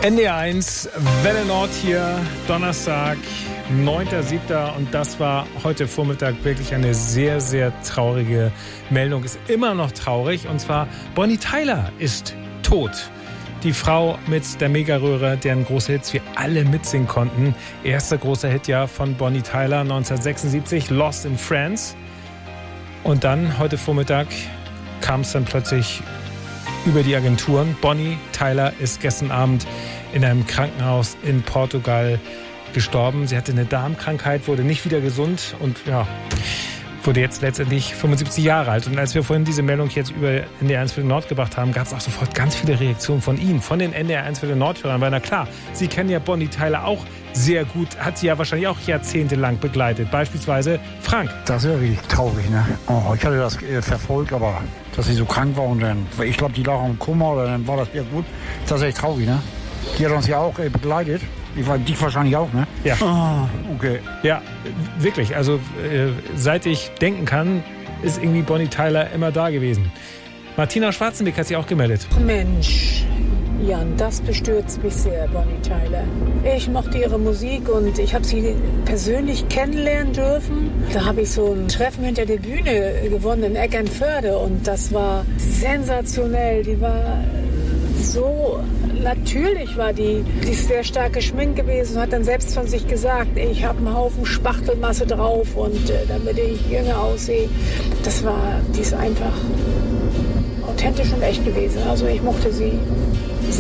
NDR1, Welle Nord hier, Donnerstag, 9.7. Und das war heute Vormittag wirklich eine sehr, sehr traurige Meldung. Ist immer noch traurig, und zwar Bonnie Tyler ist tot. Die Frau mit der Megaröhre, deren große Hits wir alle mitsingen konnten. Erster großer Hit ja von Bonnie Tyler 1976, Lost in France. Und dann, heute Vormittag, kam es dann plötzlich über die Agenturen. Bonnie Tyler ist gestern Abend in einem Krankenhaus in Portugal gestorben. Sie hatte eine Darmkrankheit, wurde nicht wieder gesund und ja, wurde jetzt letztendlich 75 Jahre alt. Und als wir vorhin diese Meldung jetzt über NDR1 Welle Nord gebracht haben, gab es auch sofort ganz viele Reaktionen von Ihnen, von den NDR1 Welle Nord-Hörern. Weil na klar, Sie kennen ja Bonnie Tyler auch sehr gut, hat sie ja wahrscheinlich auch jahrzehntelang begleitet. Beispielsweise Frank. Das ist ja richtig traurig, ne? Oh, ich hatte das verfolgt, aber dass sie so krank war und dann, ich glaube, die lag im Koma oder dann war das ja gut. Das ist echt traurig, ne? Die hat uns ja auch begleitet. Dich wahrscheinlich auch, ne? Ja. Oh, okay. Ja, wirklich. Also seit ich denken kann, ist irgendwie Bonnie Tyler immer da gewesen. Martina Schwarzenbeck hat sich auch gemeldet. Mensch, Jan, das bestürzt mich sehr, Bonnie Tyler. Ich mochte ihre Musik und ich habe sie persönlich kennenlernen dürfen. Da habe ich so ein Treffen hinter der Bühne gewonnen in Eckernförde und das war sensationell. Die war so... Natürlich war die ist sehr stark geschminkt gewesen und hat dann selbst von sich gesagt, ich habe einen Haufen Spachtelmasse drauf und damit ich jünger aussehe. Die ist einfach authentisch und echt gewesen. Also ich mochte sie